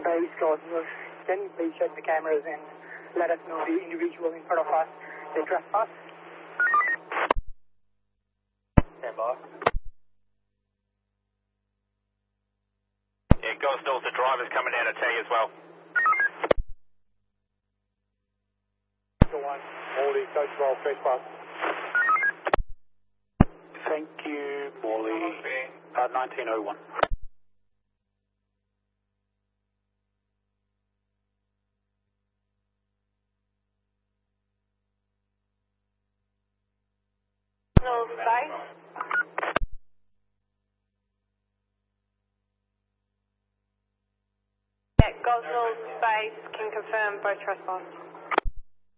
Base Gosnell, can you please check the cameras and let us know the individual in front of us, the trespass? Stand by. Yeah, Gosnell, the driver's coming down to tell you as well. One, Morley, Coach Roll, trespass. Thank you, Morley. 1901. Space. Yeah, Gosnell Space can confirm both trespass.